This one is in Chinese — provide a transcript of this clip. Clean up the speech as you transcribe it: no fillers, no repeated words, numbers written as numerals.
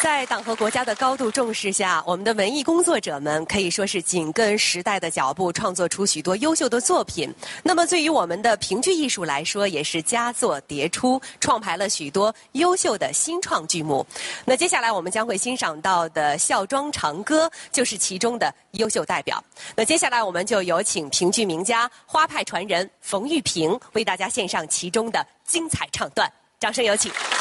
在党和国家的高度重视下，我们的文艺工作者们可以说是紧跟时代的脚步，创作出许多优秀的作品。那么，对于我们的评剧艺术来说，也是佳作迭出，创排了许多优秀的新创剧目。那接下来我们将会欣赏到的《孝庄长歌》就是其中的优秀代表。那接下来我们就有请评剧名家、花派传人冯玉萍为大家献上其中的精彩唱段，掌声有请。